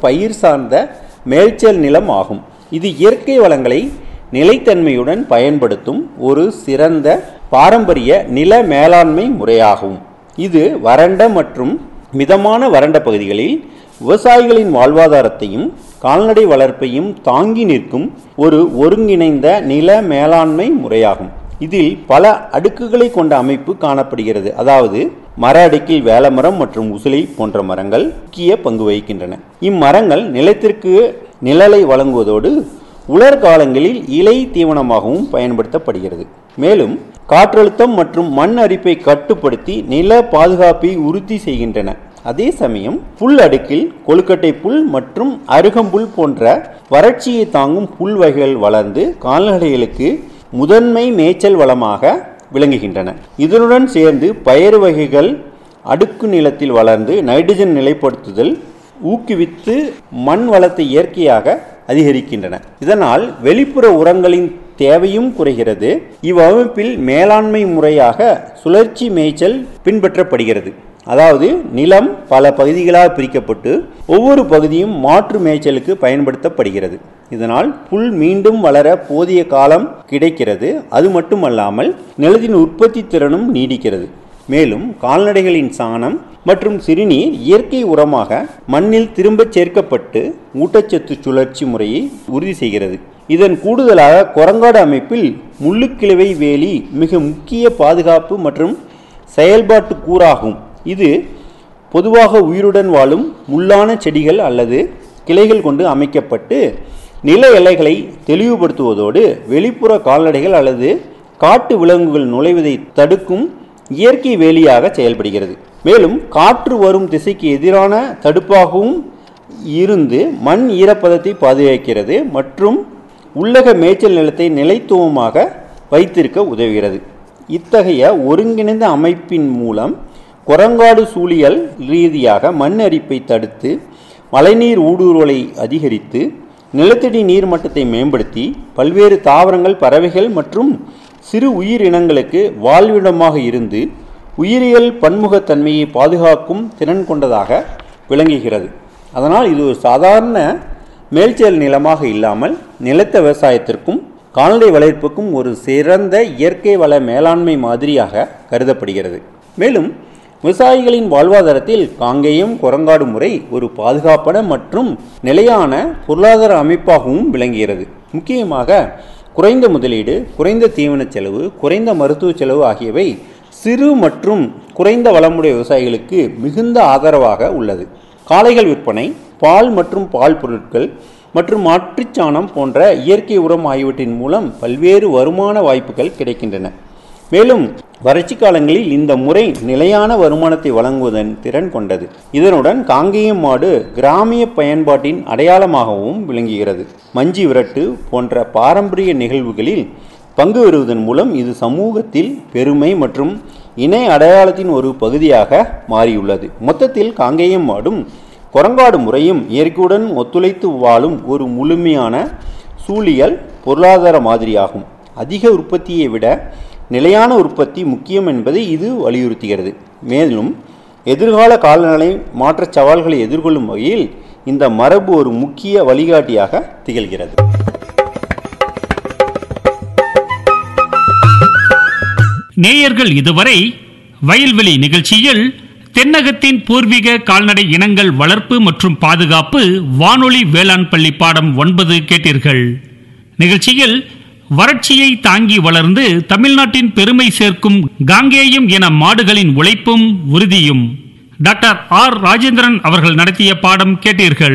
பயிர் சார்ந்த மேய்ச்சல் நிலம் ஆகும். இது இயற்கை வளங்களை நிலைத்தன்மையுடன் பயன்படுத்தும் ஒரு சிறந்த பாரம்பரிய நில மேலாண்மை முறையாகும். இது வறண்ட மற்றும் மிதமான வறண்ட பகுதிகளில் விவசாயிகளின் வாழ்வாதாரத்தையும் கால்நடை வளர்ப்பையும் தாங்கி நிற்கும் ஒரு ஒருங்கிணைந்த நில மேலாண்மை முறையாகும். இதில் பல அடுக்குகளை கொண்ட அமைப்பு காணப்படுகிறது. அதாவது மர அடுக்கில் வேலமரம் மற்றும் உசிலை போன்ற மரங்கள் முக்கிய பங்கு வகிக்கின்றன. இம்மரங்கள் நிலத்திற்கு நிழலை வழங்குவதோடு உலர் காலங்களில் இலை தீவனமாகவும் பயன்படுத்தப்படுகிறது. மேலும் காற்றழுத்தம் மற்றும் மண் அரிப்பை கட்டுப்படுத்தி நில பாதுகாப்பை உறுதி செய்கின்றன. அதே சமயம் புல் அடுக்கில் கொழுக்கட்டை புல் மற்றும் அருகம்புல் போன்ற வறட்சியை தாங்கும் புல் வகைகள் வளர்ந்து கால்நடைகளுக்கு முதன்மை மேய்ச்சல் வளமாக விளங்குகின்றன. இதனுடன் சேர்ந்து பயறு வகைகள் அடுக்கு நிலத்தில் வளர்ந்து நைட்ரஜன் நிலைப்படுத்துதல் ஊக்குவித்து மண் வளத்தை இயற்கையாக அதிகரிக்கின்றன. இதனால் வெளிப்புற உரங்களின் தேவையும் குறைகிறது. இவ்வமைப்பில் மேலாண்மை முறையாக சுழற்சி மேய்ச்சல் பின்பற்றப்படுகிறது. அதாவது நிலம் பல பகுதிகளாக பிரிக்கப்பட்டு ஒவ்வொரு பகுதியும் மாற்று மேய்ச்சலுக்கு பயன்படுத்தப்படுகிறது. இதனால் புல் மீண்டும் வளர போதிய காலம் கிடைக்கிறது. அது மட்டுமல்லாமல் நிலத்தின் உற்பத்தி திறனும் நீடிக்கிறது. மேலும் கால்நடைகளின் சாணம் மற்றும் சிறுநீர் இயற்கை உரமாக மண்ணில் திரும்பச் சேர்க்கப்பட்டு ஊட்டச்சத்து சுழற்சி முறையை உறுதி செய்கிறது. இதன் கூடுதலாக குரங்காடு அமைப்பில் முள்ளுக்கிழவை வேலி மிக முக்கிய பாதுகாப்பு மற்றும் செயல்பாட்டு கூறாகும். இது பொதுவாக உயிருடன் வாழும் முள்ளான செடிகள் அல்லது கிளைகள் கொண்டு அமைக்கப்பட்டு நில எல்லைகளை தெளிவுபடுத்துவதோடு வெளிப்புற கால்நடைகள் அல்லது காட்டு விலங்குகள் நுழைவதை தடுக்கும் இயற்கை வேலியாக செயல்படுகிறது. மேலும் காற்று வரும் திசைக்கு எதிரான தடுப்பாகவும் இருந்து மண் ஈரப்பதத்தை பாதுகாக்கிறது மற்றும் உள்ளக மேய்ச்சல் நிலத்தை நிலைத்துவமாக வைத்திருக்க உதவுகிறது. இத்தகைய ஒருங்கிணைந்த அமைப்பின் மூலம் குரங்காடு சூழியல் ரீதியாக மண் அரிப்பை தடுத்து மழைநீர் ஊடுருவலை அதிகரித்து நிலத்தடி நீர் மட்டத்தை மேம்படுத்தி பல்வேறு தாவரங்கள் பறவைகள் மற்றும் சிறு உயிரினங்களுக்கு வாழ்விடமாக இருந்து உயிரியல் பன்முகத்தன்மையை பாதுகாக்கும் திறன் கொண்டதாக விளங்குகிறது. அதனால் இது ஒரு சாதாரண மேய்ச்சல் நிலமாக இல்லாமல் நிலத்த விவசாயத்திற்கும் கால்நடை வளர்ப்புக்கும் ஒரு சிறந்த இயற்கை வள மேலாண்மை மாதிரியாக கருதப்படுகிறது. மேலும் விவசாயிகளின் வாழ்வாதாரத்தில் காங்கேயம் குரங்காடு முறை ஒரு பாதுகாப்பான மற்றும் நிலையான பொருளாதார அமைப்பாகவும் விளங்குகிறது. முக்கியமாக குறைந்த முதலீடு, குறைந்த தீவன செலவு, குறைந்த மருத்துவ செலவு ஆகியவை சிறு மற்றும் குறைந்த வளமுடைய விவசாயிகளுக்கு மிகுந்த ஆதரவாக உள்ளது. காளைகள் விற்பனை, பால் மற்றும் பால் பொருட்கள் மற்றும் மாட்டுச்சாணம் போன்ற இயற்கை உரம் ஆகியவற்றின் மூலம் பல்வேறு வருமான வாய்ப்புகள் கிடைக்கின்றன. மேலும் வறட்சி காலங்களில் இந்த முறை நிலையான வருமானத்தை வழங்குவதன் திறன் கொண்டது. இதனுடன் காங்கேயம் மாடு கிராமிய பயன்பாட்டின் அடையாளமாகவும் விளங்குகிறது. மஞ்சி விரட்டு போன்ற பாரம்பரிய நிகழ்வுகளில் பங்கு பெறுவதன் மூலம் இது சமூகத்தில் பெருமை மற்றும் இணை அடையாளத்தின் ஒரு பகுதியாக மாறியுள்ளது. மொத்தத்தில் காங்கேயம் மாடும் குரங்காடு முறையும் இயற்கையுடன் ஒத்துழைத்து வாழும் ஒரு முழுமையான சூழியல் பொருளாதார மாதிரியாகும். அதிக உற்பத்தியை விட நிலையான உற்பத்தி முக்கியம் என்பதை இது வலியுறுத்துகிறது. மேலும் எதிர்கால காலநிலை மாற்ற சவால்களை எதிர்கொள்ளும் வகையில் இந்த மரபு ஒரு முக்கிய வழிகாட்டியாக திகழ்கிறது. நேயர்கள் இதுவரை வயல்வெளி நிகழ்ச்சியில் தென்னகத்தின் பூர்வீக கால்நடை இனங்கள் வளர்ப்பு மற்றும் பாதுகாப்பு வானொலி வேளாண் பள்ளி பாடம் 9 கேட்டீர்கள். நிகழ்ச்சியில் வறட்சியை தாங்கி வளர்ந்து தமிழ்நாட்டின் பெருமை சேர்க்கும் காங்கேயம் என மாடுகளின் உழைப்பும் உறுதியும் டாக்டர் ஆர் ராஜேந்திரன் அவர்கள் நடத்திய பாடம் கேட்டீர்கள்.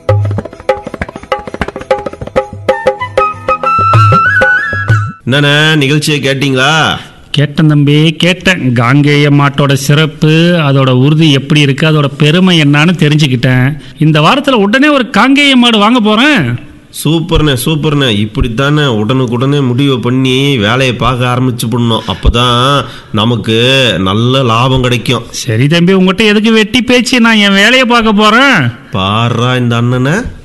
என்னண்ணே, நிகழ்ச்சியை கேட்டீங்களா? கேட்டேன் தம்பி, கேட்டேன். காங்கேய மாட்டோட சிறப்பு, அதோட உறுதி எப்படி இருக்கு, அதோட பெருமை என்னன்னு தெரிஞ்சுக்கிட்டேன். இந்த வாரத்தில் உடனே ஒரு காங்கேய மாடு வாங்க போறேன். சூப்பர்ண்ணே சூப்பர்ண்ணே. இப்படித்தானே உடனுக்குடனே முடிவை பண்ணி வேலையை பார்க்க ஆரம்பிச்சு பண்ணணும். அப்போதான் நமக்கு நல்ல லாபம் கிடைக்கும். சரி தம்பி, உங்கள்கிட்ட எதுக்கு வெட்டி பேச்சு, நான் என் வேலையை பார்க்க போறேன். பாரா இந்த அண்ணனை.